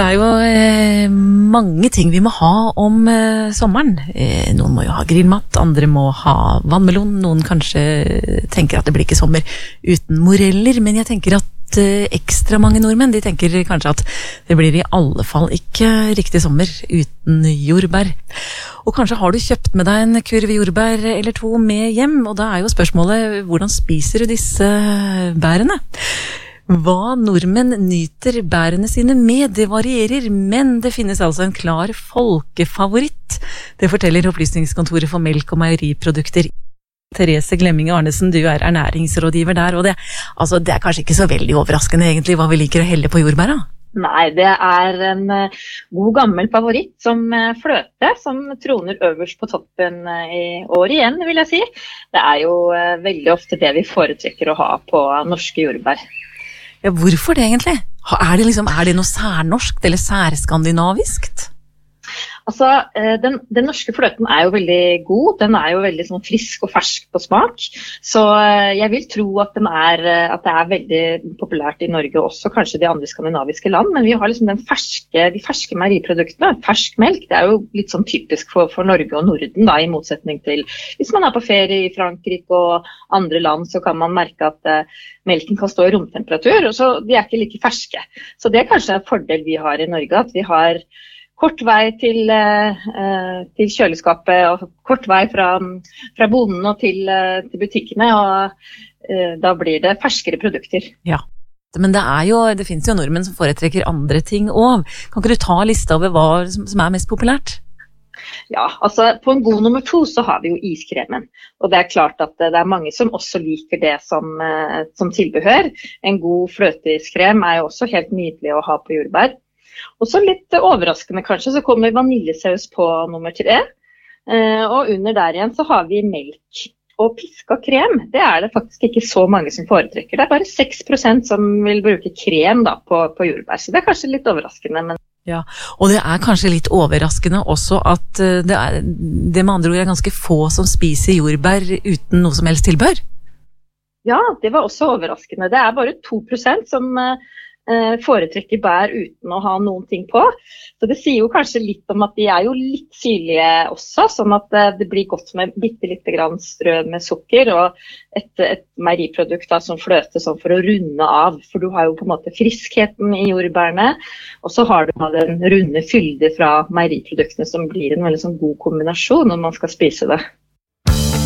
Det jo mange ting vi må ha om sommeren. Noen må jo ha grillmat, andre må ha vannmelon, noen kanskje tenker at det blir ikke sommer uten moreller, men jeg tenker at ekstra mange nordmenn, de tenker kanskje at det blir i alle fall ikke riktig sommer uten jordbær. Og kanskje har du kjøpt med deg en kurv jordbær eller to med hjem, og da jo spørsmålet, hvordan spiser du disse bærene? Hva nordmenn nyter bærene sine med, det varierer, men det finnes altså en klar folkefavoritt. Det forteller Opplysningskontoret for melk- og meieriprodukter. Therese Glemming Arnesen, du ernæringsrådgiver der, og det kanskje ikke så veldig overraskende egentlig hva vi liker å helle på jordbæra? Nei, det en god gammel favoritt som fløte, som troner øverst på toppen i år igjen, vil jeg si. Det jo veldig ofte det vi foretrekker å ha på norske jordbær. Ja, hvorfor det egentlig? Det noe særnorskt eller særskandinaviskt? Altså, den norske fløten jo veldig god, den jo veldig sånn frisk og fersk på smak, så jeg vil tro at at det veldig populært i Norge, også kanskje de andre skandinaviske land, men vi har liksom de ferske meieriproduktene, fersk melk, det jo litt sånn typisk for Norge og Norden da, i motsetning til hvis man på ferie i Frankrike og andre land, så kan man merke at melken kan stå i romtemperatur, og så de ikke like ferske. Så det kanskje en fordel vi har i Norge, at vi har kort vei til kjøleskapet og kort vei fra bonden og til butikkene, og da blir det ferskere produkter. Ja, men det finnes jo nordmenn som foretrekker andre ting også. Kan ikke du ta lista over hva som mest populært? Ja, altså på en god nummer 2 så har vi jo iskremen, og det klart at det mange som også liker det som tilbehør. En god fløteiskrem jo også helt nydelig å ha på jordbær. Og så litt overraskende kanskje, så kommer vaniljesaus på nummer 3, og under der igjen så har vi melk og piska krem. Det det faktisk ikke så mange som foretrekker. Det bare 6% som vil bruke krem da, på jordbær, så det kanskje litt overraskende. Men ja, og det kanskje litt overraskende også at det med andre ord ganske få som spiser jordbær uten noe som helst tilbehør. Ja, det var også overraskende. Det bare 2% som foretrekker bær uten å ha noen ting på. Så det sier jo kanskje litt om at de jo litt syrlige også, sånn at det blir godt med bitte litt grann strø med sukker og et meieriprodukt da, som fløte sånn for å runde av, for du har jo på en måte friskheten i jordbærene, og så har du den runde fylde fra meieriproduktene som blir en veldig sånn god kombinasjon når man skal spise det.